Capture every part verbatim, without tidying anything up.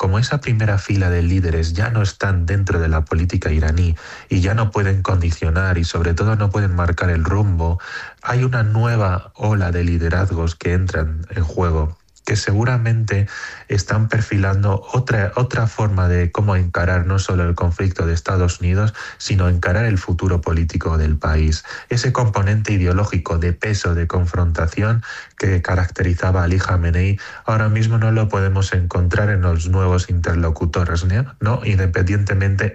como esa primera fila de líderes ya no están dentro de la política iraní y ya no pueden condicionar y sobre todo no pueden marcar el rumbo, hay una nueva ola de liderazgos que entran en juego, que seguramente están perfilando otra, otra forma de cómo encarar no solo el conflicto de Estados Unidos, sino encarar el futuro político del país. Ese componente ideológico de peso, de confrontación que caracterizaba a Ali Khamenei, ahora mismo no lo podemos encontrar en los nuevos interlocutores, ¿no? ¿no? Independientemente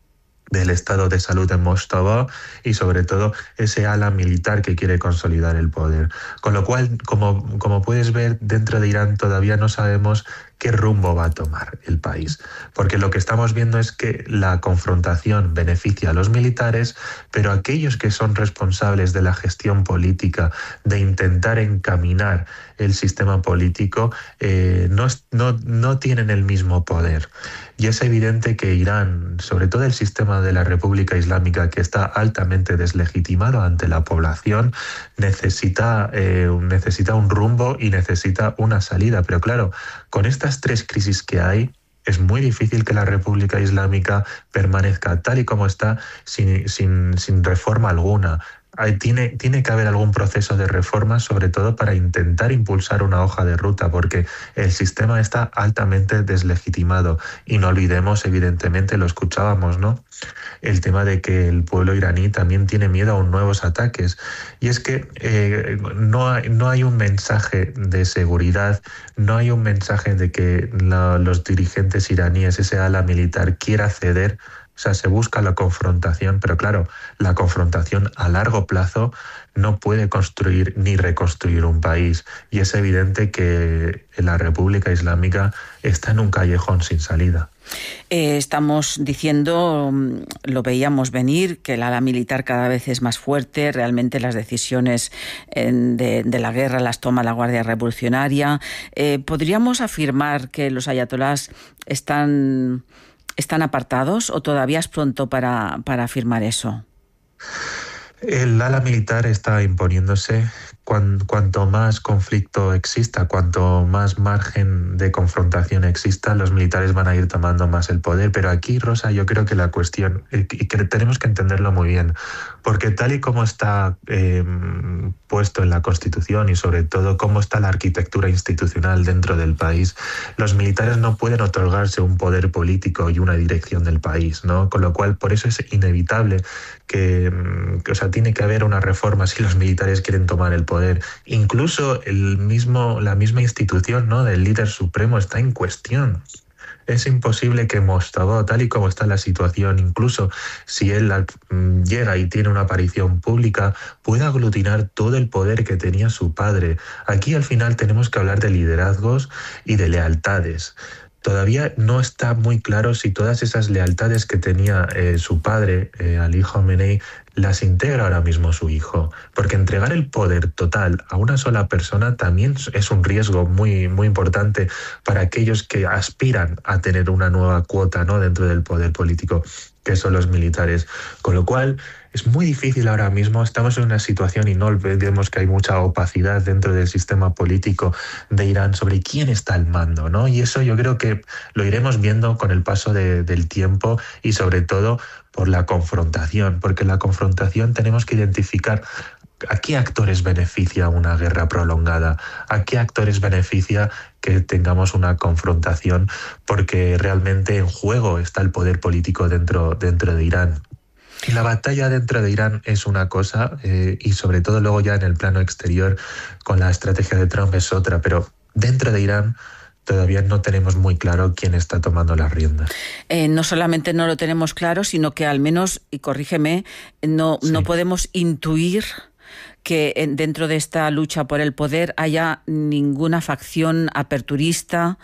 del estado de salud en Moshtaba y sobre todo ese ala militar que quiere consolidar el poder. Con lo cual, como, como puedes ver, dentro de Irán todavía no sabemos qué rumbo va a tomar el país, porque lo que estamos viendo es que la confrontación beneficia a los militares, pero aquellos que son responsables de la gestión política, de intentar encaminar el sistema político, eh, no, no, no tienen el mismo poder. Y es evidente que Irán, sobre todo el sistema de la República Islámica, que está altamente deslegitimado ante la población, necesita, eh, necesita un rumbo y necesita una salida. Pero claro, con estas tres crisis que hay, es muy difícil que la República Islámica permanezca tal y como está sin, sin, sin reforma alguna. Tiene, tiene que haber algún proceso de reforma, sobre todo para intentar impulsar una hoja de ruta, porque el sistema está altamente deslegitimado. Y no olvidemos, evidentemente, lo escuchábamos, ¿no?, el tema de que el pueblo iraní también tiene miedo a nuevos ataques. Y es que eh, no, hay, no hay un mensaje de seguridad, no hay un mensaje de que la, los dirigentes iraníes, ese ala militar, quiera ceder. O sea, se busca la confrontación, pero claro, la confrontación a largo plazo no puede construir ni reconstruir un país. Y es evidente que la República Islámica está en un callejón sin salida. Eh, estamos diciendo, lo veíamos venir, que el ala militar cada vez es más fuerte, realmente las decisiones de, de la guerra las toma la Guardia Revolucionaria. Eh, ¿Podríamos afirmar que los ayatolás están... ¿Están apartados o todavía es pronto para, para afirmar eso? El ala militar está imponiéndose. Cuanto más conflicto exista, cuanto más margen de confrontación exista, los militares van a ir tomando más el poder. Pero aquí, Rosa, yo creo que la cuestión, y que tenemos que entenderlo muy bien, porque tal y como está eh, puesto en la Constitución y sobre todo cómo está la arquitectura institucional dentro del país, los militares no pueden otorgarse un poder político y una dirección del país, ¿no? Con lo cual, por eso es inevitable que, que o sea, tiene que haber una reforma si los militares quieren tomar el poder. Poder. Incluso el mismo, la misma institución, ¿no?, del líder supremo está en cuestión. Es imposible que Moshtaba, tal y como está la situación, incluso si él llega y tiene una aparición pública, pueda aglutinar todo el poder que tenía su padre. Aquí al final tenemos que hablar de liderazgos y de lealtades. Todavía no está muy claro si todas esas lealtades que tenía eh, su padre, eh, Ali Khamenei, las integra ahora mismo su hijo. Porque entregar el poder total a una sola persona también es un riesgo muy, muy importante para aquellos que aspiran a tener una nueva cuota, ¿no?, dentro del poder político, que son los militares. Con lo cual, es muy difícil ahora mismo, estamos en una situación y no olvidemos que hay mucha opacidad dentro del sistema político de Irán sobre quién está al mando, ¿no? Y eso yo creo que lo iremos viendo con el paso de, del tiempo y sobre todo por la confrontación, porque la confrontación tenemos que identificar a qué actores beneficia una guerra prolongada, a qué actores beneficia que tengamos una confrontación, porque realmente en juego está el poder político dentro, dentro de Irán. La batalla dentro de Irán es una cosa eh, y sobre todo luego ya en el plano exterior con la estrategia de Trump es otra, pero dentro de Irán todavía no tenemos muy claro quién está tomando las riendas. Eh, no solamente no lo tenemos claro, sino que al menos, y corrígeme, no, sí. no podemos intuir que dentro de esta lucha por el poder haya ninguna facción aperturista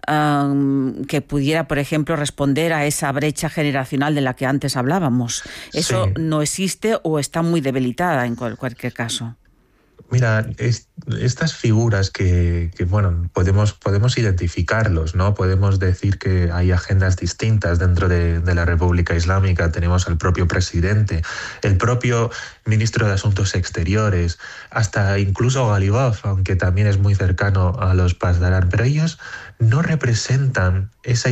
um, que pudiera, por ejemplo, responder a esa brecha generacional de la que antes hablábamos. Eso sí. no existe o está muy debilitada en cualquier caso. Mira, es, estas figuras que, que bueno, podemos, podemos identificarlos, ¿no? Podemos decir que hay agendas distintas dentro de, de la República Islámica. Tenemos al propio presidente, el propio ministro de Asuntos Exteriores, hasta incluso Ghalibaf, aunque también es muy cercano a los Pasdaran, pero ellos no representan esa